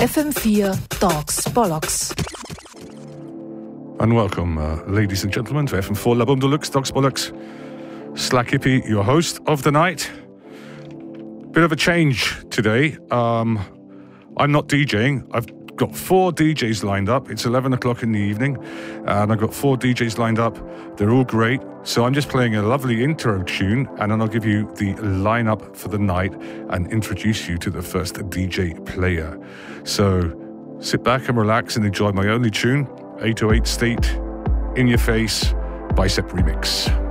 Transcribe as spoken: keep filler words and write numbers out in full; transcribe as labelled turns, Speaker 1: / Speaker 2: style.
Speaker 1: F M vier Dogs Bollocks.
Speaker 2: And welcome, uh, ladies and gentlemen, to F M four La Boom Deluxe, Dogs Bollocks. Slack Hippie, your host of the night. Bit of a change today. Um, I'm not DJing. I've got four D Js lined up. It's eleven o'clock in the evening, and I've got four D Js lined up. They're all great. So I'm just playing a lovely intro tune, and then I'll give you the lineup for the night and introduce you to the first D J player. So sit back and relax and enjoy my only tune, eight oh eight State, In Your Face, Bicep Remix.